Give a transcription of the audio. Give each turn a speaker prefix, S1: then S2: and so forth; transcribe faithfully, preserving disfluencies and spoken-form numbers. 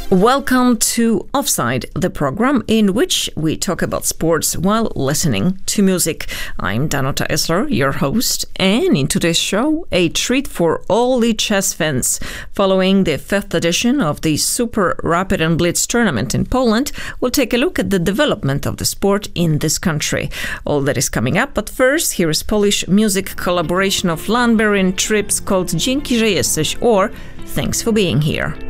S1: Welcome to Offside, the program in which we talk about sports while listening to music. I'm Danuta Esler, your host, and in today's show, a treat for all the chess fans. Following the fifth edition of the Super Rapid and Blitz tournament in Poland, we'll take a look at the development of the sport in this country. All that is coming up, but first, here is Polish music collaboration of Landberry and Trips called Dzięki, że jesteś, or Thanks for being here.